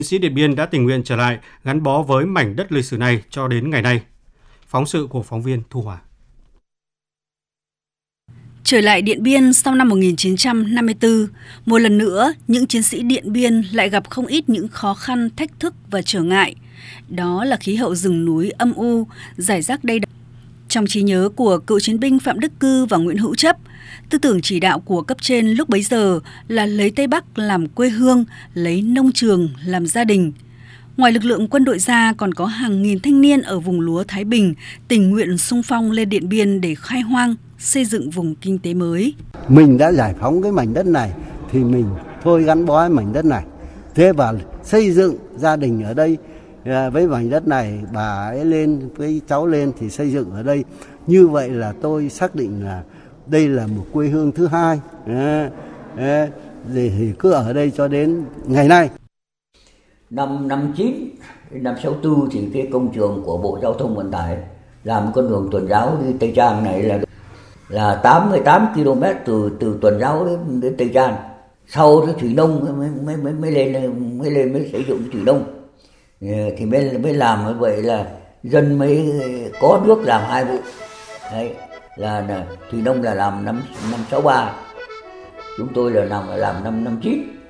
Chiến sĩ Điện Biên đã tình nguyện trở lại gắn bó với mảnh đất lịch sử này cho đến ngày nay. Phóng sự của phóng viên Thu Hòa. Trở lại Điện Biên sau năm 1954, một lần nữa, những chiến sĩ Điện Biên lại gặp không ít những khó khăn, thách thức và trở ngại. Đó là khí hậu rừng núi âm u, rải rác đầy. Trong trí nhớ của cựu chiến binh Phạm Đức Cư và Nguyễn Hữu Chấp, tư tưởng chỉ đạo của cấp trên lúc bấy giờ là lấy Tây Bắc làm quê hương, lấy nông trường làm gia đình. Ngoài lực lượng quân đội ra, còn có hàng nghìn thanh niên ở vùng lúa Thái Bình tình nguyện xung phong lên Điện Biên để khai hoang, xây dựng vùng kinh tế mới. Mình đã giải phóng cái mảnh đất này thì mình thôi gắn bó với mảnh đất này. Thế và xây dựng gia đình ở đây với mảnh đất này, bà ấy lên với cháu lên thì xây dựng ở đây. Như vậy là tôi xác định là đây là một quê hương thứ hai. Thì cứ ở đây cho đến ngày nay. Năm 59, năm 64 thì cái công trường của Bộ Giao thông Vận tải làm con đường tuần giáo đi Tây Trang này là 88 km từ Tuần Giáo đến Tây Trang. Sau cái thủy nông mới sử dụng thủy nông thì mới làm như vậy là dân mới có nước làm 2 vụ. Đấy, là thủy nông là làm năm 63, chúng tôi là làm năm 59.